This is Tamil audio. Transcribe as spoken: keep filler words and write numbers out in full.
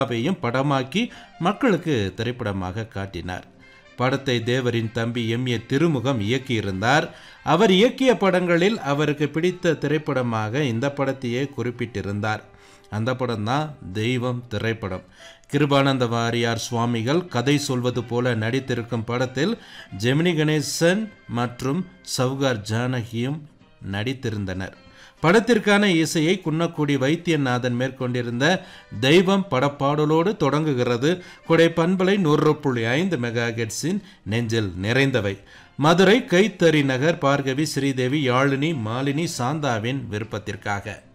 வையும் படமாக்கி மக்களுக்கு திரைப்படமாக காட்டினார். படத்தை தேவரின் தம்பி எம் ஏ திருமுகம் இயக்கியிருந்தார். அவர் இயக்கிய படங்களில் அவருக்கு பிடித்த திரைப்படமாக இந்த படத்தையே குறிப்பிட்டிருந்தார். அந்த படம் தான் தெய்வம் திரைப்படம். கிருபானந்த வாரியார் சுவாமிகள் கதை சொல்வது போல நடித்திருக்கும் படத்தில் ஜெமினி கணேசன் மற்றும் சவுகார் ஜானகியும் நடித்திருந்தனர். படத்திற்கான இசையை குன்னக்குடி வைத்தியநாதன் மேற்கொண்டிருந்த தெய்வம் படப்பாடலோடு தொடங்குகிறது. கொடை பண்பலை நூறு புள்ளி ஐந்து மெகா ஹெர்ட்ஸின் நெஞ்சில் நிறைந்தவை. மதுரை கைத்தறி நகர் பார்கவி ஸ்ரீதேவி யாழினி மாலினி சாந்தாவின் விருப்பத்திற்காக.